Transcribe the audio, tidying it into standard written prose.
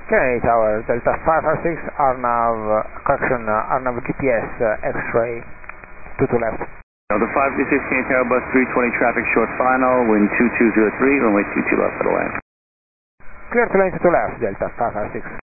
Kennedy Tower, Delta 556, Arnav, correction, Arnav GPS, X-ray, 22 left. Delta 556, Kennedy Tower, bus 320, traffic short final, wind 2203, runway 22 left for the land. Clear to lane 22 left, Delta 556.